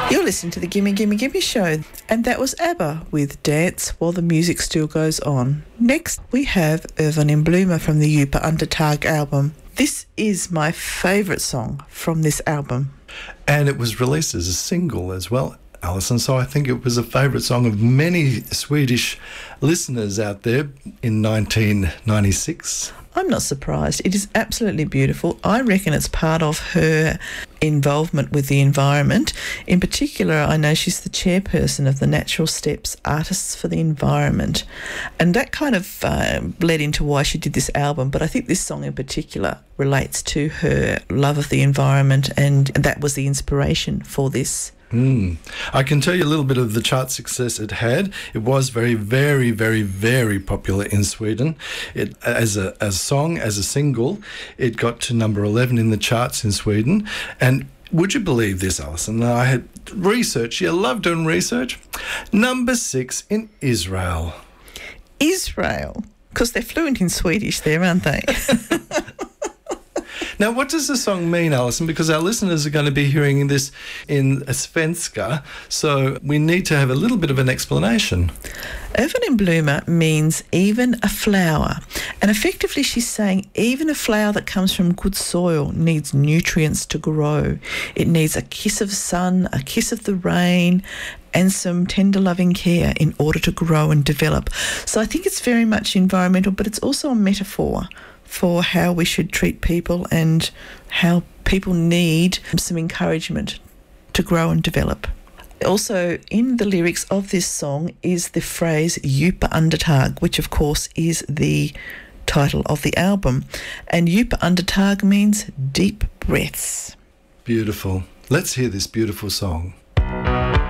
You're listening to the Gimme Gimme Gimme Show, and that was ABBA with Dance While the Music Still Goes On. Next, we have Över en Blomma from the Djupa Andetag album. This is my favourite song from this album. And it was released as a single as well, Alison, so I think it was a favourite song of many Swedish listeners out there in 1996. I'm not surprised. It is absolutely beautiful. I reckon it's part of her involvement with the environment. In particular, I know she's the chairperson of the Natural Steps Artists for the Environment. And that kind of led into why she did this album. But I think this song in particular relates to her love of the environment, and that was the inspiration for this. I can tell you a little bit of the chart success it had. It was very, very, very, very popular in Sweden. It as a song, as a single, it got to number 11 in the charts in Sweden. And would you believe this, Alison? I had research. I love doing research. Number 6 in Israel. Israel? Because they're fluent in Swedish there, aren't they? Now, what does the song mean, Alison? Because our listeners are going to be hearing this in svenska, so we need to have a little bit of an explanation. Över en Blomma means even a flower. And effectively she's saying even a flower that comes from good soil needs nutrients to grow. It needs a kiss of sun, a kiss of the rain, and some tender loving care in order to grow and develop. So I think it's very much environmental, but it's also a metaphor for how we should treat people and how people need some encouragement to grow and develop. Also, in the lyrics of this song is the phrase Djupa Andetag, which of course is the title of the album. And Djupa Andetag means deep breaths. Beautiful. Let's hear this beautiful song.